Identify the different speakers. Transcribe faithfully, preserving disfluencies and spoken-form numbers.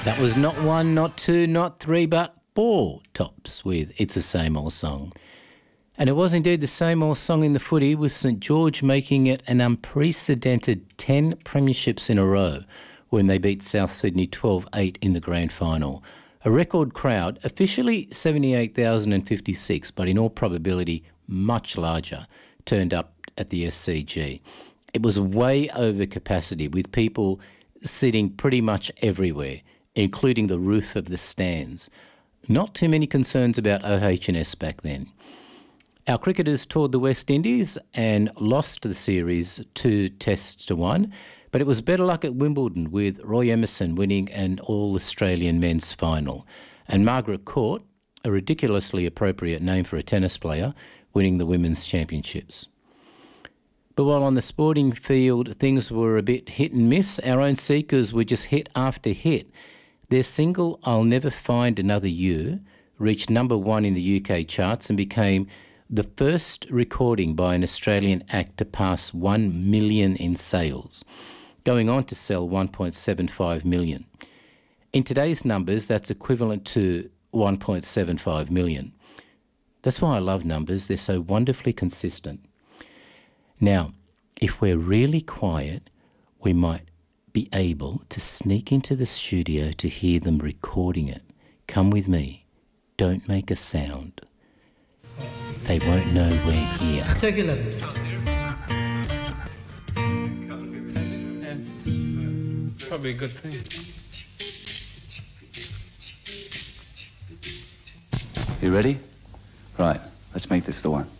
Speaker 1: That was not one, not two, not three, but four tops with It's the Same Old Song. And it was indeed the same old song in the footy, with St George making it an unprecedented ten premierships in a row when they beat South Sydney twelve eight in the grand final. A record crowd, officially seventy-eight thousand fifty-six, but in all probability much larger, turned up at the S C G. It was way over capacity, with people sitting pretty much everywhere, including the roof of the stands. Not too many concerns about O H and S back then. Our cricketers toured the West Indies and lost the series two tests to one, but it was better luck at Wimbledon, with Roy Emerson winning an All-Australian men's final, and Margaret Court, a ridiculously appropriate name for a tennis player, winning the women's championships. But while on the sporting field things were a bit hit and miss, our own Seekers were just hit after hit. Their single, I'll Never Find Another You, reached number one in the U K charts and became the first recording by an Australian act to pass one million in sales, going on to sell one point seven five million. In today's numbers, that's equivalent to one point seven five million. That's why I love numbers. They're so wonderfully consistent. Now, if we're really quiet, we might be able to sneak into the studio to hear them recording it. Come with me. Don't make a sound. They won't know we're here.
Speaker 2: Take eleven.
Speaker 3: Yeah. Probably a good thing.
Speaker 4: You ready? Right, let's make this the one.